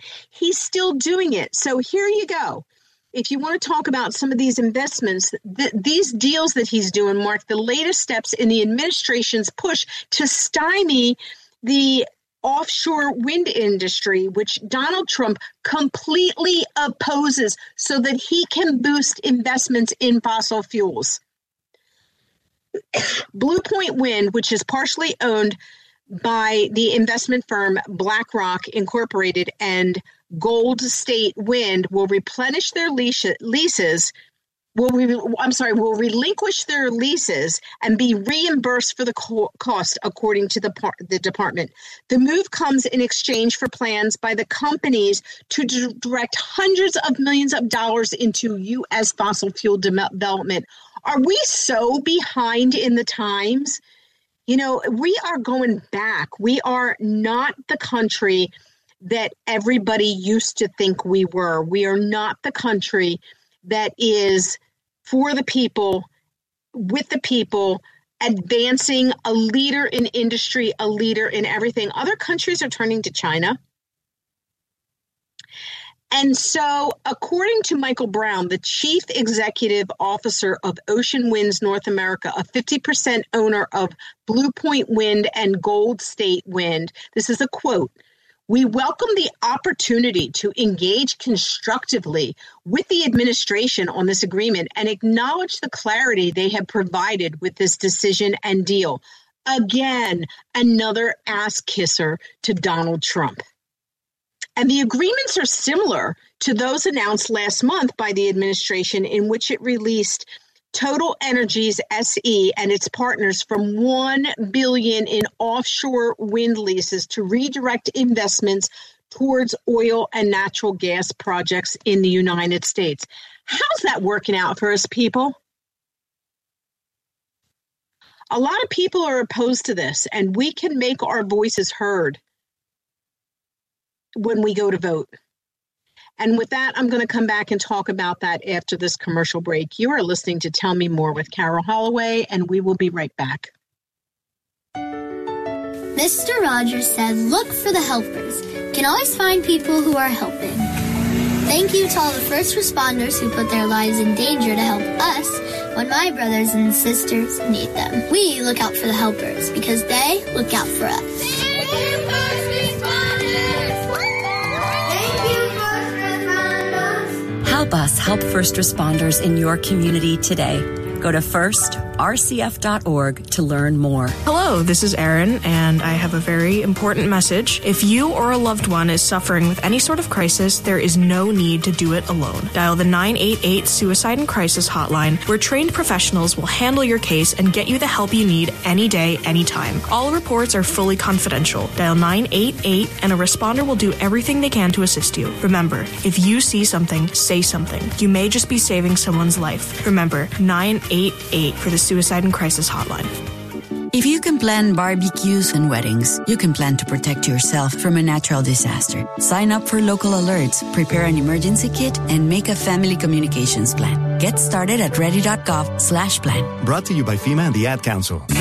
He's still doing it. So here you go. If you want to talk about some of these investments, these deals that he's doing mark the latest steps in the administration's push to stymie the offshore wind industry, which Donald Trump completely opposes so that he can boost investments in fossil fuels. Blue Point Wind, which is partially owned by the investment firm BlackRock Incorporated, and Gold State Wind will replenish their will relinquish their leases and be reimbursed for the cost, according to the department. The move comes in exchange for plans by the companies to direct hundreds of millions of dollars into U.S. fossil fuel development. Are we so behind in the times? You know, we are going back. We are not the country that everybody used to think we were. We are not the country that is for the people, with the people, advancing, a leader in industry, a leader in everything. Other countries are turning to China. And so, according to Michael Brown, the chief executive officer of Ocean Winds North America, a 50% owner of Blue Point Wind and Gold State Wind, this is a quote, "We welcome the opportunity to engage constructively with the administration on this agreement and acknowledge the clarity they have provided with this decision and deal." Again, another ass kisser to Donald Trump. And the agreements are similar to those announced last month by the administration, in which it released Total Energies SE and its partners from $1 billion in offshore wind leases to redirect investments towards oil and natural gas projects in the United States. How's that working out for us, people? A lot of people are opposed to this, and we can make our voices heard when we go to vote. And with that, I'm going to come back and talk about that after this commercial break. You are listening to Tell Me More with Carol Holloway, and we will be right back. Mr. Rogers said, look for the helpers. You can always find people who are helping. Thank you to all the first responders who put their lives in danger to help us when my brothers and sisters need them. We look out for the helpers because they look out for us. Help us help first responders in your community today. Go to firstrcf.org to learn more. Hello, this is Erin, and I have a very important message. If you or a loved one is suffering with any sort of crisis, there is no need to do it alone. Dial the 988 Suicide and Crisis Hotline, where trained professionals will handle your case and get you the help you need any day, anytime. All reports are fully confidential. Dial 988 and a responder will do everything they can to assist you. Remember, if you see something, say something. You may just be saving someone's life. Remember, 988 for the Suicide and Crisis Hotline. If you can plan barbecues and weddings, you can plan to protect yourself from a natural disaster. Sign up for local alerts, prepare an emergency kit, and make a family communications plan. Get started at ready.gov/plan. Brought to you by FEMA and the Ad Council.